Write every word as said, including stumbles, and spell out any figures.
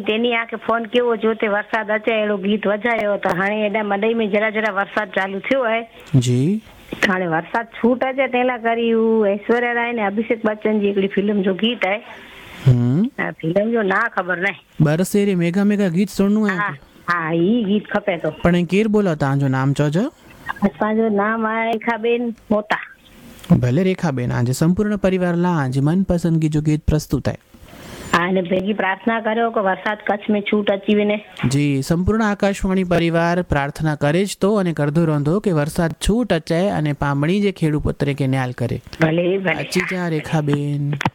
તેની આંખે ફોન કેવો જોતે વરસાદ અચાયેલો ગીત વજાયો તો હાणे એડા મડई में जरा जरा वरसाद चालू थयो है जी हाणे वरसाद छूट अचे तेला करी ऐश्वर्या राय ने अभिषेक बच्चन जी हिकिड़ी फिल्म जो गीत है हम्म फिल्म जो ना खबर नहीं बरसे रे मेगा मेगा गीत सुननु है हाँ हाँ ई गीत खपे तो पण केर बोलो तव्हांजो नाम चोजो असांजो नाम आहे रेखाबेन मोता भले रेखाबेन आज संपूर्ण परिवार ला आज मनपसंदगी जो गीत प्रस्तुत है અને ભેગી પ્રાર્થના કર્યો કે વરસાદ કચ્છ में છૂટ અચી વને जी संपूर्ण आकाशवाणी परिवार प्रार्थना करे ज तो अने करदो रहो कि वरसाद छूट अचाए अने पामणी जे खेडू पुत्रे के न्याल करे भले भले अची जा रेखाबेन।